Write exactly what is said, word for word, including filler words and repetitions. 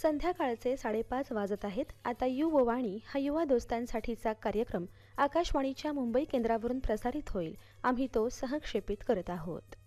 संध्याकाळचे साडेपाच वाजत आहेत। आता युववाणी हा युवा दोस्तांसाठीचा कार्यक्रम आकाशवाणीच्या मुंबई केंद्रावरून प्रसारित होईल। आम्ही तो सहक्षेपित करत आहोत।